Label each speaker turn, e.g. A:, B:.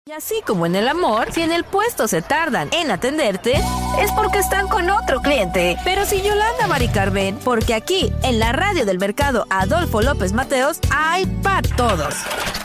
A: Y así como en el amor, si en el puesto se tardan en atenderte, es porque están con otro cliente. Pero si Yolanda, Mari Carmen, porque aquí, en la radio del mercado Adolfo López Mateos, hay para todos.